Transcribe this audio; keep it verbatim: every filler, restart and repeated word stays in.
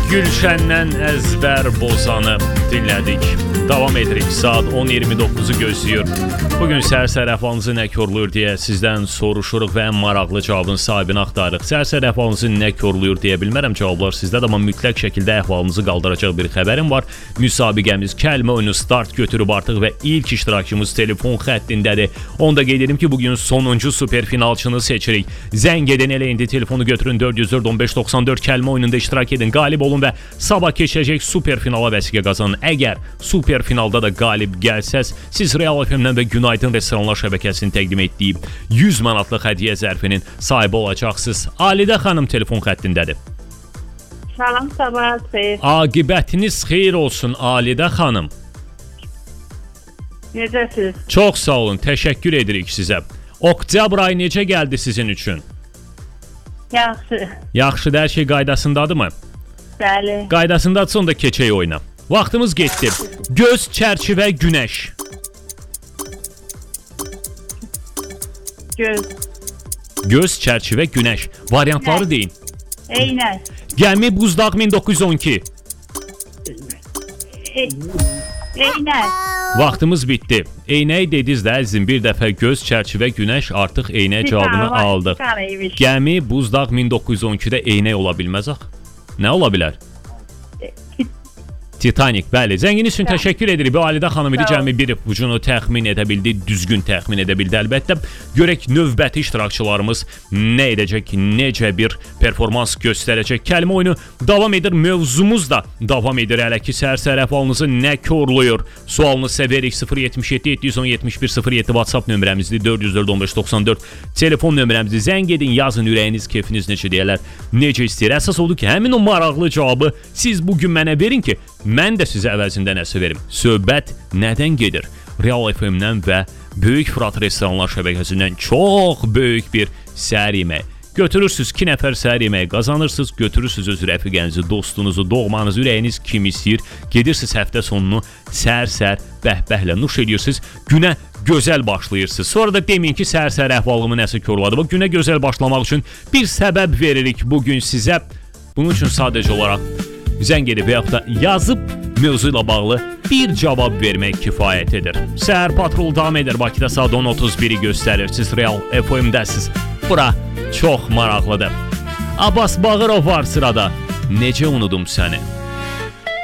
Gülşəndən əzbər bozanı dinlədik. Davam edirik. Saat on iyirmi doqquzu gözləyir. Bugün səhər-səhər əhvalınızı nə korluyur deyə sizdən soruşuruq və ən maraqlı cavabın sahibini axtarırıq. Səhər-səhər əhvalınızı nə korluyur deyə bilmərəm, cavablar sizdə, amma mütləq şəkildə əhvalınızı qaldıracaq bir xəbərim var. Müsabiqəmiz kəlmə oyunu start götürüb artıq və ilk iştirakçımız telefon xəttindədir. Onu da qeyd edim ki, bugün sonuncu super finalçını seçirik. Zəng edin, elə indi telefonu götürün, dörd yüz dörd on beş doxsan dörd kəlmə oyununda iştirak edin, qalib olun və sabah keçəcək super finala vəsiqə qazanın. Əgər super finalda da qalib gəlsəz, siz Real F M-dən və Günaydın Restoranlar şəbəkəsinin təqdim etdiyi yüz manatlıq hədiyyə zərfinin sahibi olacaqsınız. Alidə xanım telefon xəttindədir. Salam, sabah xeyir. Aqibətiniz xeyir olsun Alidə xanım. Necəsiz? Çox sağ olun, təşəkkür edirik sizə. Oktyabr ayı necə gəldi sizin üçün? Yaxşı. Yaxşı, hər şey qaydasındadırmı? Bəli. Qaydasındadırsa onda keçək oyuna. Vaxtımız getdi. Göz, çərçivə, günəş. Göz. Göz, çərçivə, günəş. Variantları Günəş. deyin. Eynək. Gəmi, buzdaq, min doqquz yüz on iki. E Eynək. Vaxtımız bitdi. Eynəyi dediniz də əzizim, bir dəfə göz, çərçivə, günəş, artıq eynək cavabını aldıq. Gəmi, buzdaq, min doqquz yüz on ikidə eynək ola bilməz axı. Nə ola bilər? Titanic, bəli. Zənginiz üçün təşəkkür edirik. Bu Alidə xanım idi, cəmi bir ipucunu təxmin edə bildi, düzgün təxmin edə bildi. Əlbəttə, görək növbəti iştirakçılarımız nə edəcək, necə bir performans göstərəcək. Kəlmə oyunu davam edir, mövzumuz da davam edir. Hələ ki, səhər-səhər əhvalınızı nə korluyur? Sualınızı verik sıfır yetmiş yeddi yeddi yüz on yetmiş bir sıfır yeddi WhatsApp nömrəmizdir, dörd yüz dörd on beş doxsan dörd telefon nömrəmizdir. Zəng edin, yazın, ürəyiniz, keyfiniz necə deyərlər, necə istəyir. Əsas odur ki, həmin o maraqlı cavabı siz bugün mənə verin ki, mən də sizə əvəzində nəsə verim. Söhbət nədən gedir? Real F M-dən və Böyük Fırat Restoranlar şəbəkəsindən çox böyük bir səhər yeməyi. Götürürsünüz iki nəfər səhər yeməyi, qazanırsınız, götürürsünüz öz rəfiqənizi, dostunuzu, doğmanızı, ürəyiniz kim istəyir, gedirsiniz həftə sonunu səhər-səhər bəhbəhlə nuş edirsiniz, günə gözəl başlayırsınız. Sonra da deməyin ki, səhər-səhər əhvalımı nəsə korladı. Bu günə gözəl başlamaq üçün bir səbəb veririk bugün sizə. Bunun üçün sadəcə olaraq zəng edib və yaxud da yazıb mövzu ilə bağlı bir cavab vermək kifayət edir. Səhər patrol davam edir. Bakıda saat on otuz biri göstərir. Siz Real F M-dəsiz. Bura çox maraqlıdır. Abbas Bağırov var sırada. Necə unudum səni?